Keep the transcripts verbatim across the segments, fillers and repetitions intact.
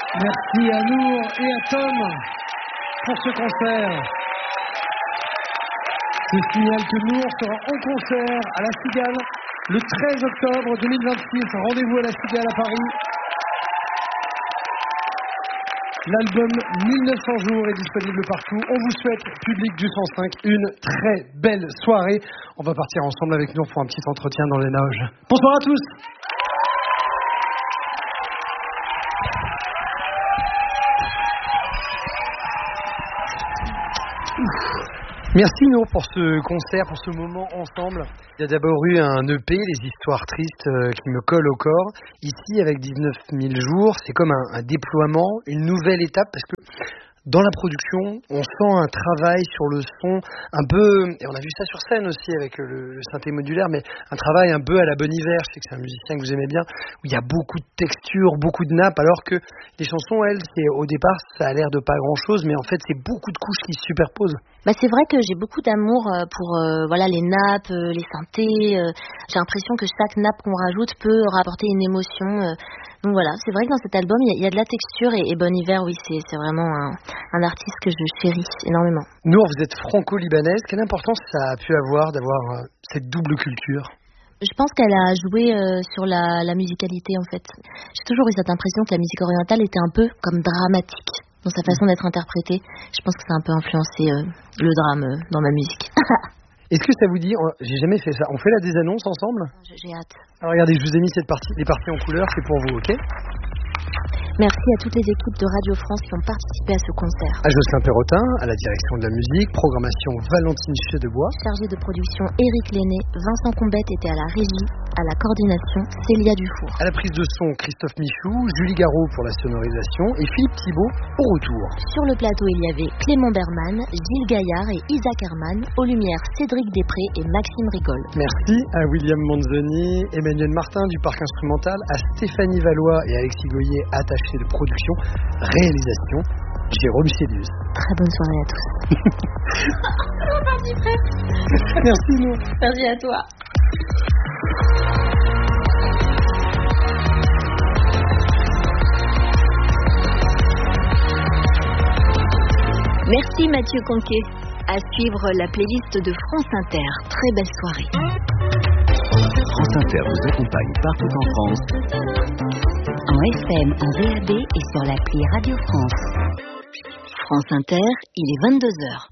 Merci à Nour et à Tom pour ce concert. Je signale que Nour sera en concert à La Cigale le treize octobre deux mille vingt-six. Rendez-vous à La Cigale à Paris. L'album mille neuf cents jours est disponible partout. On vous souhaite, public du cent cinq, une très belle soirée. On va partir ensemble avec nous pour un petit entretien dans les loges. Bonsoir à tous. Merci Nour pour ce concert, pour ce moment ensemble. Il y a d'abord eu un E P, Les histoires tristes, euh, qui me collent au corps. Ici, avec dix-neuf mille jours, c'est comme un, un déploiement, une nouvelle étape, parce que dans la production, on sent un travail sur le son un peu, et on a vu ça sur scène aussi avec le, le synthé modulaire, mais un travail un peu à la Bon Iver. Je sais que c'est un musicien que vous aimez bien, où il y a beaucoup de textures, beaucoup de nappes, alors que les chansons, elles, c'est, au départ, ça a l'air de pas grand-chose, mais en fait, c'est beaucoup de couches qui se superposent. Bah c'est vrai que j'ai beaucoup d'amour pour euh, voilà les nappes, euh, les synthés. Euh, j'ai l'impression que chaque nappe qu'on rajoute peut rapporter une émotion. Euh, donc voilà, c'est vrai que dans cet album, il y, y a de la texture et, et Bon Iver, oui, c'est, c'est vraiment un, un artiste que je chéris énormément. Nour, vous êtes franco-libanaise. Quelle importance ça a pu avoir d'avoir euh, cette double culture ? Je pense qu'elle a joué euh, sur la, la musicalité en fait. J'ai toujours eu cette impression que la musique orientale était un peu comme dramatique dans sa façon d'être interprétée. Je pense que ça a un peu influencé euh, le drame euh, dans ma musique. Est-ce que ça vous dit, oh, j'ai jamais fait ça, on fait là des annonces ensemble ? J'ai hâte. Alors regardez, je vous ai mis cette partie, les parties en couleur, c'est pour vous, ok ? Merci à toutes les équipes de Radio France qui ont participé à ce concert. À Jocelyn Perrotin, à la direction de la musique, programmation Valentine Chedebois. Chargé de production Éric Lenné, Vincent Combette était à la régie, à la coordination Célia Dufour. À la prise de son, Christophe Michou, Julie Garot pour la sonorisation et Philippe Thibault au retour. Sur le plateau, il y avait Clément Berman, Gilles Gaillard et Isaac Herman. Aux lumières, Cédric Després et Maxime Rigol. Merci à William Manzoni, Emmanuel Martin du Parc Instrumental, à Stéphanie Valois et Alexis Goyer, attachés de production, réalisation, Jérôme Célius. Très bonne soirée à tous. Merci nous. Merci à toi. Merci Mathieu Conquet. À suivre la playlist de France Inter. Très belle soirée. France Inter vous accompagne partout en France. En F M, en V A B et sur l'appli Radio France. France Inter, il est vingt-deux heures.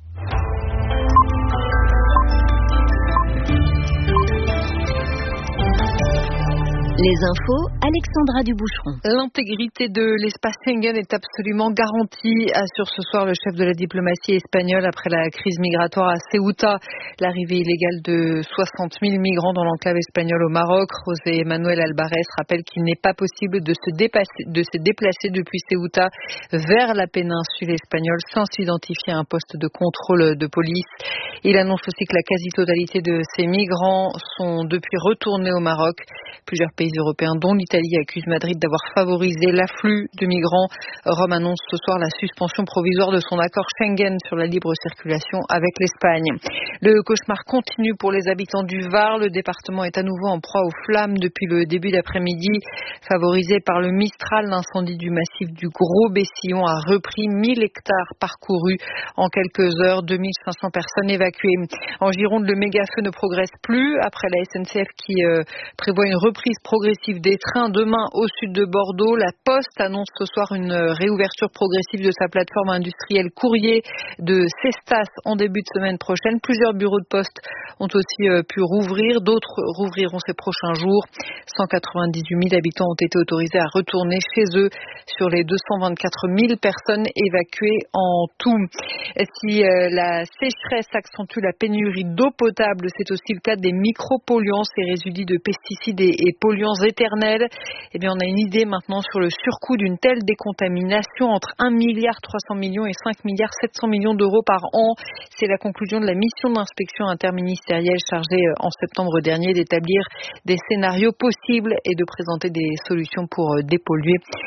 Les infos, Alexandra Duboucheron. L'intégrité de l'espace Schengen est absolument garantie, assure ce soir le chef de la diplomatie espagnole après la crise migratoire à Ceuta. L'arrivée illégale de soixante mille migrants dans l'enclave espagnole au Maroc. José Manuel Alvarez rappelle qu'il n'est pas possible de se déplacer, de se déplacer depuis Ceuta vers la péninsule espagnole sans s'identifier à un poste de contrôle de police. Il annonce aussi que la quasi-totalité de ces migrants sont depuis retournés au Maroc. Plusieurs pays européens, dont l'Italie, accusent Madrid d'avoir favorisé l'afflux de migrants. Rome annonce ce soir la suspension provisoire de son accord Schengen sur la libre circulation avec l'Espagne. Le cauchemar continue pour les habitants du Var. Le département est à nouveau en proie aux flammes depuis le début d'après-midi. Favorisé par le Mistral, l'incendie du massif du Gros Bessillon a repris mille hectares parcourus en quelques heures, deux mille cinq cents personnes évacuées. En Gironde, le méga-feu ne progresse plus après la S N C F qui euh, prévoit une reprise progressive des trains demain au sud de Bordeaux. La Poste annonce ce soir une réouverture progressive de sa plateforme industrielle courrier de Cestas en début de semaine prochaine. Plusieurs bureaux de poste ont aussi pu rouvrir, d'autres rouvriront ces prochains jours. cent quatre-vingt-dix-huit mille habitants ont été autorisés à retourner chez eux sur les deux cent vingt-quatre mille personnes évacuées en tout. Si la sécheresse accentue la pénurie d'eau potable, c'est aussi le cas des micropolluants, ces résidus de pesticides et et polluants éternels. Eh bien, on a une idée maintenant sur le surcoût d'une telle décontamination, entre un milliard trois cents millions et cinq milliards sept cents millions d'euros par an. C'est la conclusion de la mission d'inspection interministérielle chargée en septembre dernier d'établir des scénarios possibles et de présenter des solutions pour dépolluer.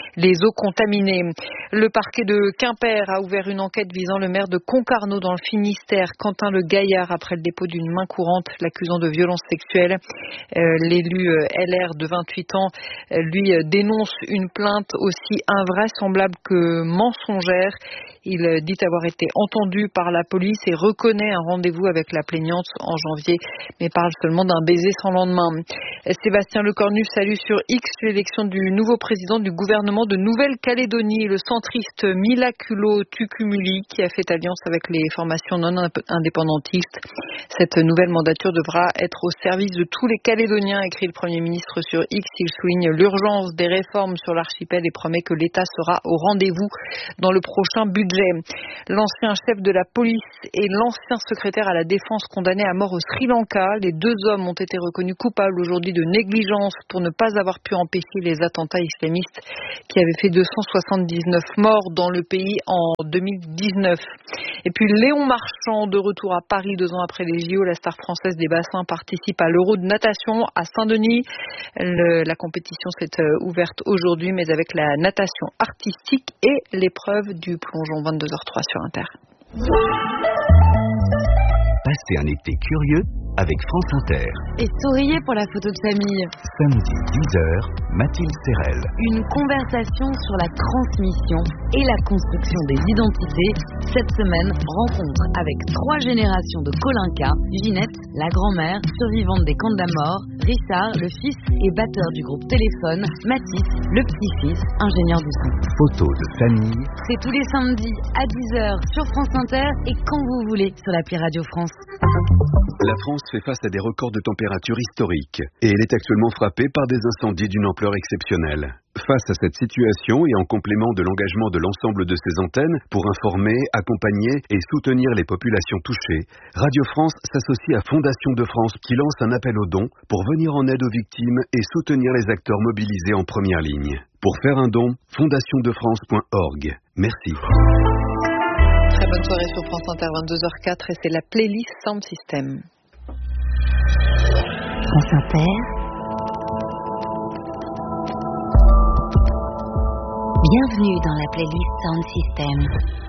les eaux contaminées. Le parquet de Quimper a ouvert une enquête visant le maire de Concarneau dans le Finistère, Quentin Le Gaillard, après le dépôt d'une main courante l'accusant de violences sexuelles. Euh, l'élu L R de vingt-huit ans euh, lui dénonce une plainte aussi invraisemblable que mensongère. Il dit avoir été entendu par la police et reconnaît un rendez-vous avec la plaignante en janvier, mais parle seulement d'un baiser sans lendemain. Sébastien Lecornu salue sur X l'élection du nouveau président du gouvernement de Nouvelle-Calédonie, le centriste Mila-Kulo Tukumuli, qui a fait alliance avec les formations non indépendantistes. Cette nouvelle mandature devra être au service de tous les Calédoniens, écrit le Premier ministre sur X. Il souligne l'urgence des réformes sur l'archipel et promet que l'État sera au rendez-vous dans le prochain budget. L'ancien chef de la police et l'ancien secrétaire à la défense condamnés à mort au Sri Lanka. Les deux hommes ont été reconnus coupables aujourd'hui de négligence pour ne pas avoir pu empêcher les attentats islamistes qui avaient fait deux cent soixante-dix-neuf morts dans le pays en deux mille dix-neuf. Et puis Léon Marchand, de retour à Paris deux ans après les J O, la star française des bassins participe à l'Euro de natation à Saint-Denis. Le, la compétition s'est ouverte aujourd'hui, mais avec la natation artistique et l'épreuve du plongeon. vingt-deux heures zéro trois sur Inter. Passez un été curieux avec France Inter. Et souriez pour la photo de famille. Samedi dix heures, Mathilde Serrel. Une conversation sur la transmission et la construction des identités. Cette semaine, rencontre avec trois générations de Colinca. Ginette, la grand-mère, survivante des camps de la mort. Richard, le fils et batteur du groupe Téléphone. Mathis, le petit-fils, ingénieur du son. Photos de famille. C'est tous les samedis à dix heures sur France Inter et quand vous voulez sur l'appli Radio France. La France fait face à des records de température historiques et elle est actuellement frappée par des incendies d'une ampleur exceptionnelle. Face à cette situation et en complément de l'engagement de l'ensemble de ses antennes pour informer, accompagner et soutenir les populations touchées, Radio France s'associe à Fondation de France qui lance un appel aux dons pour venir en aide aux victimes et soutenir les acteurs mobilisés en première ligne. Pour faire un don, fondation de france point org. Merci. Très bonne soirée sur France Inter, vingt-deux heures zéro quatre, et c'est la playlist Sound System. France Inter. Bienvenue dans la playlist Sound System.